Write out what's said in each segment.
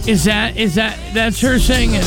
That's her singing?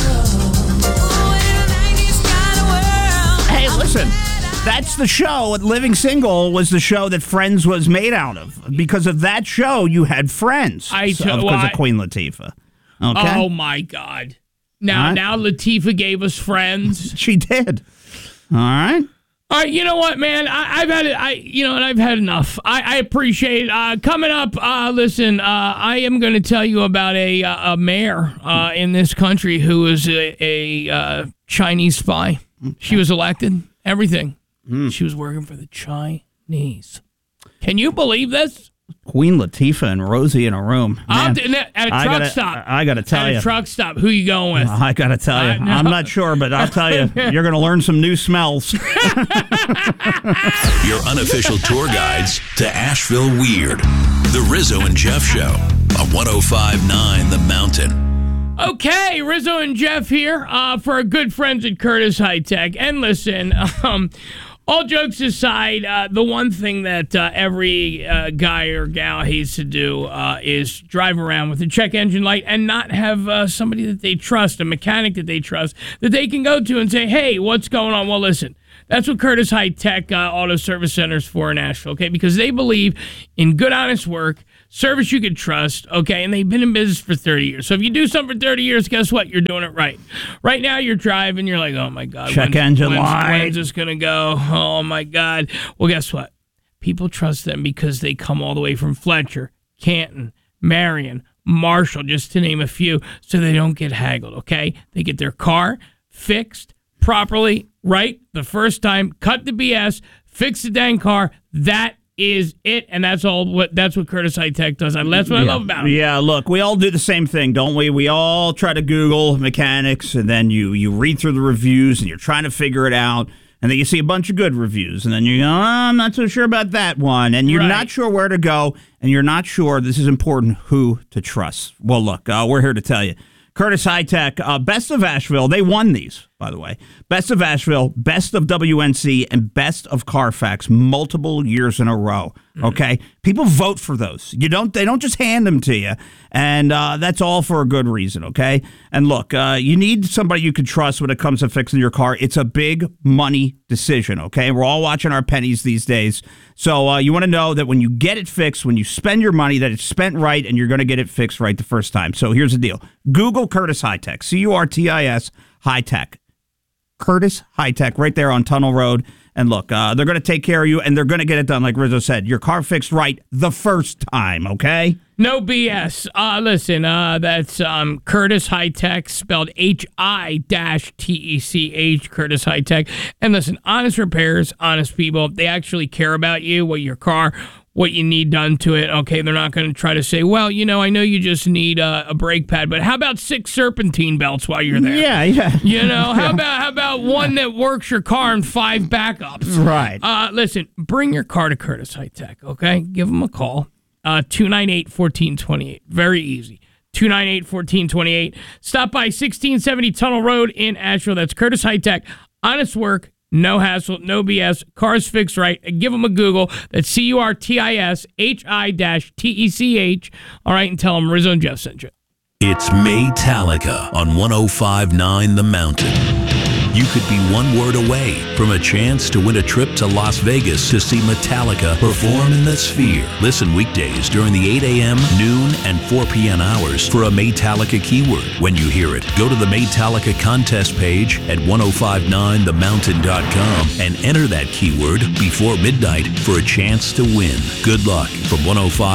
Hey, listen. That's the show. Living Single was the show that Friends was made out of. Because of that show, you had Friends. Because of Queen Latifah. Okay? Oh, my God. Now Latifah gave us Friends. She did. All right. All right, you know what, man? I've had it. I've had enough. I appreciate it. Coming up, listen. I am going to tell you about a mayor in this country who is a Chinese spy. Okay. She was elected. Everything. She was working for the Chinese. Can you believe this? Queen Latifah and Rosie in a room. At a truck stop. I got to tell you. At a truck stop. Who you going with? I got to tell you. No. I'm not sure, but I'll tell you. You're going to learn some new smells. Your unofficial tour guides to Asheville Weird. The Rizzo and Jeff Show on 105.9 The Mountain. Okay, Rizzo and Jeff here for our good friends at Curtis High Tech. And listen, all jokes aside, the one thing that every guy or gal hates to do is drive around with a check engine light and not have somebody that they trust, a mechanic that they trust, that they can go to and say, hey, what's going on? Well, listen, that's what Curtis High Tech Auto Service Center is for in Asheville, okay? Because they believe in good, honest work, service you can trust, okay? And they've been in business for 30 years. So if you do something for 30 years, guess what? You're doing it right. Right now, you're driving. You're like, oh, my God. Check engine light. When's this going to go? Oh, my God. Well, guess what? People trust them because they come all the way from Fletcher, Canton, Marion, Marshall, just to name a few, so they don't get haggled, okay? They get their car fixed properly, right, the first time, cut the BS, fix the dang car. That is it, and that's what Curtis High Tech does. And that's what I love about it. Yeah, look, we all do the same thing, don't we? We all try to Google mechanics, and then you read through the reviews, and you're trying to figure it out, and then you see a bunch of good reviews, and then you go, I'm not so sure about that one, and you're not sure where to go, and you're not sure, this is important, who to trust. Well, look, we're here to tell you. Curtis High Tech, Best of Asheville, they won these, by the way. Best of Asheville, Best of WNC, and Best of Carfax multiple years in a row, okay? People vote for those. They don't just hand them to you, and that's all for a good reason, okay? And look, you need somebody you can trust when it comes to fixing your car. It's a big money decision, okay? We're all watching our pennies these days, so you want to know that when you get it fixed, when you spend your money, that it's spent right, and you're going to get it fixed right the first time. So here's the deal. Google Curtis High Tech, Curtis High Tech. Curtis High Tech, right there on Tunnel Road. And look, they're going to take care of you, and they're going to get it done, like Rizzo said. Your car fixed right the first time, okay? No BS. Listen, that's Curtis High Tech, spelled HI-TECH, Curtis High Tech. And listen, honest repairs, honest people, they actually care about you, what you need done to it. Okay, they're not going to try to say, well, I know you just need a brake pad, but how about 6 serpentine belts while you're there? Yeah. How about one that works your car and 5 backups? Right. Listen, bring your car to Curtis High Tech, okay? Give them a call. 298-1428. Very easy. 298-1428. Stop by 1670 Tunnel Road in Asheville. That's Curtis High Tech. Honest work. No hassle, no BS, cars fixed right. Give them a Google. That's CURTISHI-TECH. All right, and tell them Rizzo and Jeff sent you. It's Maytalica on 105.9 The Mountain. You could be one word away from a chance to win a trip to Las Vegas to see Metallica perform in the Sphere. Listen weekdays during the 8 a.m., noon, and 4 p.m. hours for a Maytalica keyword. When you hear it, go to the Maytalica contest page at 1059themountain.com and enter that keyword before midnight for a chance to win. Good luck from 105.